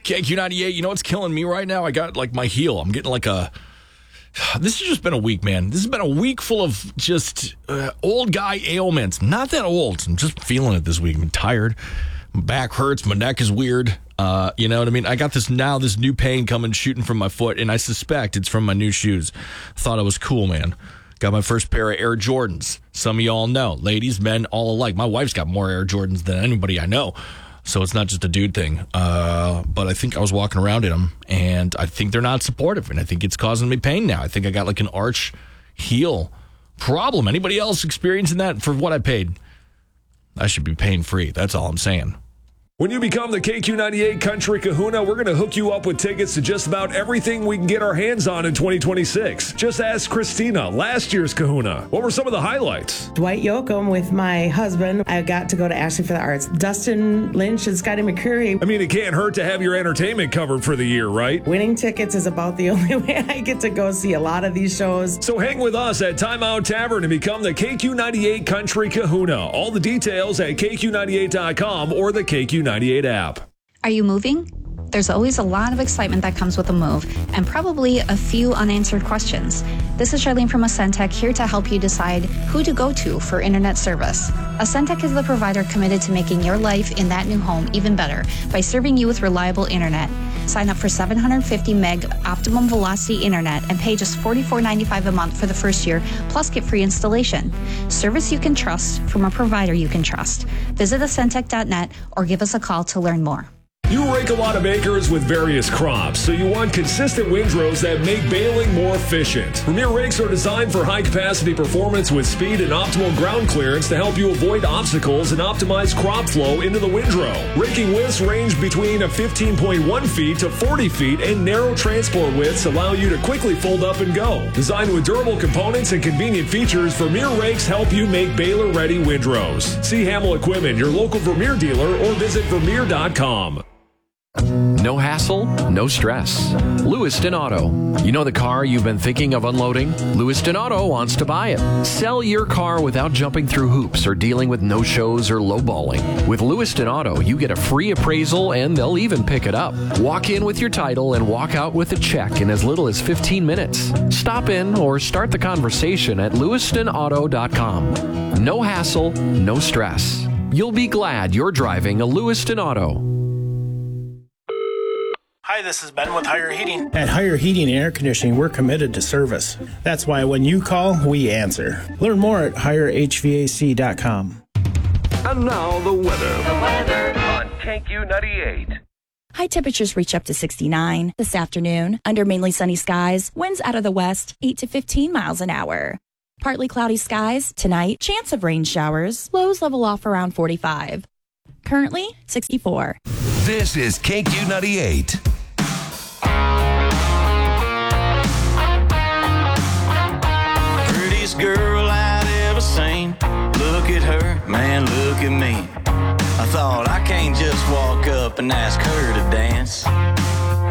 KQ98, you know what's killing me right now? I got like my heel. I'm getting like this has just been a week, man. This has been a week full of just old guy ailments. Not that old. I'm just feeling it this week. I'm tired. My back hurts. My neck is weird. You know what I mean? I got this new pain coming shooting from my foot, and I suspect it's from my new shoes. Thought I was cool, man. Got my first pair of Air Jordans. Some of y'all know. Ladies, men, all alike. My wife's got more Air Jordans than anybody I know. So it's not just a dude thing. But I think I was walking around in them, and I think they're not supportive, and I think it's causing me pain now. I think I got like an arch heel problem. Anybody else experiencing that? For what I paid, I should be pain-free. That's all I'm saying. When you become the KQ98 Country Kahuna, we're going to hook you up with tickets to just about everything we can get our hands on in 2026. Just ask Christina, last year's Kahuna. What were some of the highlights? Dwight Yoakam with my husband. I got to go to Ashley for the Arts. Dustin Lynch and Scotty McCreery. I mean, it can't hurt to have your entertainment covered for the year, right? Winning tickets is about the only way I get to go see a lot of these shows. So hang with us at Time Out Tavern and become the KQ98 Country Kahuna. All the details at KQ98.com or the KQ98 app. Are you moving? There's always a lot of excitement that comes with a move, and probably a few unanswered questions. This is Charlene from Ascentech, here to help you decide who to go to for internet service. Ascentech is the provider committed to making your life in that new home even better by serving you with reliable internet. Sign up for 750 meg optimum velocity internet and pay just $44.95 a month for the first year, plus get free installation. Service you can trust from a provider you can trust. Visit Ascentech.net or give us a call to learn more. You rake a lot of acres with various crops, so you want consistent windrows that make baling more efficient. Premier rakes are designed for high-capacity performance with speed and optimal ground clearance to help you avoid obstacles and optimize crop flow into the windrow. Raking widths range between 15.1 feet to 40 feet, and narrow transport widths allow you to quickly fold up and go. Designed with durable components and convenient features, Vermeer rakes help you make baler-ready windrows. See Hamill Equipment, your local Vermeer dealer, or visit Vermeer.com. No hassle, no stress. Lewiston Auto. You know the car you've been thinking of unloading? Lewiston Auto wants to buy it. Sell your car without jumping through hoops or dealing with no-shows or lowballing. With Lewiston Auto, you get a free appraisal and they'll even pick it up. Walk in with your title and walk out with a check in as little as 15 minutes. Stop in or start the conversation at lewistonauto.com. No hassle, no stress. You'll be glad you're driving a Lewiston Auto. Hi, this is Ben with Higher Heating. At Higher Heating and Air Conditioning, we're committed to service. That's why when you call, we answer. Learn more at higherhvac.com. And now the weather. On KQ98. High temperatures reach up to 69 this afternoon. Under mainly sunny skies, winds out of the west, 8 to 15 miles an hour. Partly cloudy skies tonight, chance of rain showers, lows level off around 45. Currently, 64. This is KQ98. Prettiest girl I'd ever seen. Look at her, man, look at me. I thought I can't just walk up and ask her to dance.